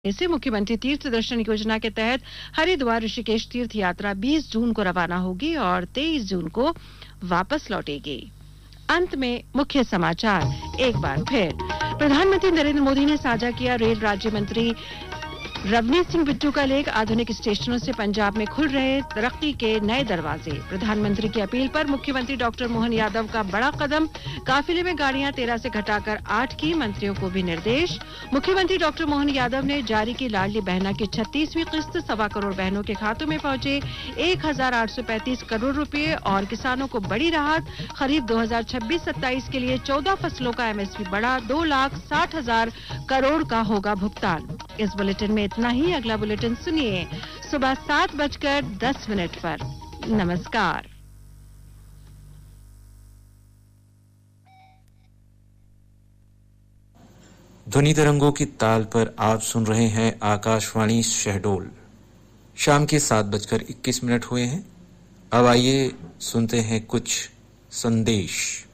से मुख्यमंत्री तीर्थ दर्शन योजना के तहत हरिद्वार ऋषिकेश तीर्थ यात्रा 20 जून को रवाना होगी और 23 जून को वापस लौटेगी। अंत में मुख्य समाचार एक बार फिर। प्रधानमंत्री नरेंद्र मोदी ने साझा किया रेल राज्य मंत्री रवनीत सिंह बिट्टू का लेख, आधुनिक स्टेशनों से पंजाब में खुल रहे तरक्की के नए दरवाजे। प्रधानमंत्री की अपील पर मुख्यमंत्री डॉक्टर मोहन यादव का बड़ा कदम, काफिले में गाड़ियां 13 से घटाकर 8 की, मंत्रियों को भी निर्देश। मुख्यमंत्री डॉक्टर मोहन यादव ने जारी की लाडली बहना की 36वीं किस्त, 1.25 करोड़ बहनों के खातों में पहुंचे 1835 करोड़ रुपए और किसानों को बड़ी राहत। खरीफ 2026-27 के लिए 14 फसलों का एमएसपी बढ़ा, 2,60,000 करोड़ का होगा भुगतान। इस बुलेटिन में इतना ही। अगला बुलेटिन सुनिए सुबह 7:10 पर। नमस्कार। ध्वनि तरंगों की ताल पर आप सुन रहे हैं आकाशवाणी शहडोल। शाम के 7:21 हुए हैं। अब आइए सुनते हैं कुछ संदेश।